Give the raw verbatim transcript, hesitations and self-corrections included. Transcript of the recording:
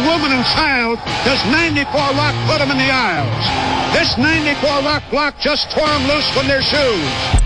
man, woman, and child does ninety-four Rock put them in the aisles. This ninety-four Rock block just tore them loose from their shoes.